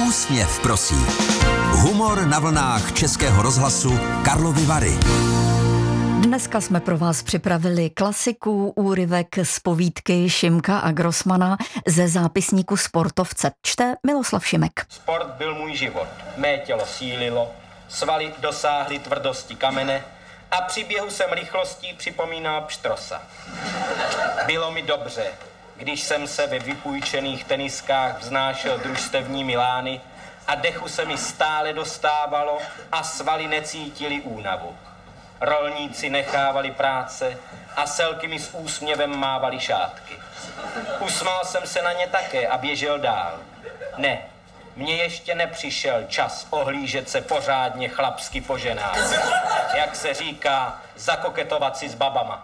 Úsměv prosí. Humor na vlnách Českého rozhlasu Karlovy Vary. Dneska jsme pro vás připravili klasiku, úryvek z povídky Šimka a Grossmana ze zápisníku Sportovce. Čte Miloslav Šimek. Sport byl můj život. Mé tělo sílilo, svaly dosáhly tvrdosti kamene a při běhu jsem rychlostí připomínal pštrosa. Bylo mi dobře, když jsem se ve vypůjčených teniskách vznášel družstevními lány a dechu se mi stále dostávalo a svaly necítili únavu. Rolníci nechávali práce a selky mi s úsměvem mávali šátky. Usmál jsem se na ně také a běžel dál. Ne, mně ještě nepřišel čas ohlížet se pořádně chlapsky po ženách. Jak se říká, zakoketovat si s babama.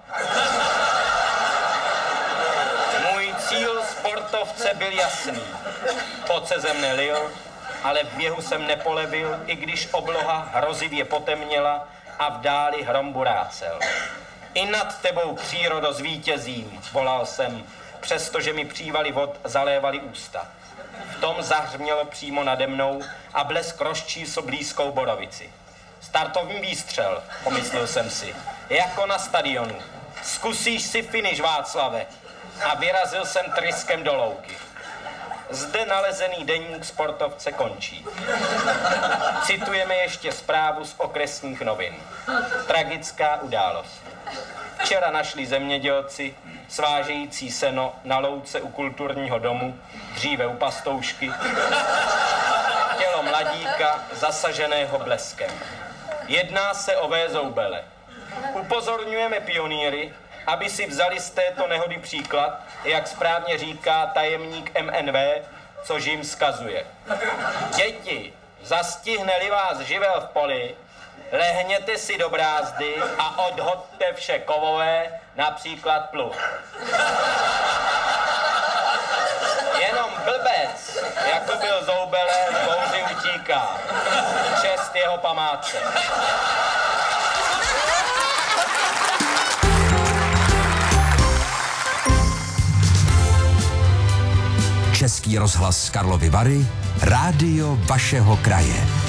Můj cíl sportovce byl jasný. Pot se ze mne lil, ale v běhu jsem nepolevil, i když obloha hrozivě potemněla a v dáli hrom burácel. I nad tebou, přírodo, zvítězím, volal jsem, přestože mi přívali vod zalévali ústa. V tom zahřmělo přímo nade mnou a blesk rozčísl blízkou borovici. Startovní výstřel, pomyslel jsem si, jako na stadionu. Zkusíš si finish, Václave. A vyrazil jsem tryskem do louky. Zde nalezený deník Sportovce končí. Citujeme ještě zprávu z okresních novin. Tragická událost. Včera našli zemědělci svážející seno na louce u kulturního domu, dříve u pastoušky, tělo mladíka zasaženého bleskem. Jedná se o vézoubele. Upozorňujeme pionýry, aby si vzali z této nehody příklad, jak správně říká tajemník MNV, což jim vzkazuje. Děti, zastihne-li vás živel v poli, lehněte si do brázdy a odhoďte vše kovové, například pluh. Jenom blbec, jako byl Zoubele, v bouři utíká. Čest jeho památce. Český rozhlas Karlovy Vary, rádio vašeho kraje.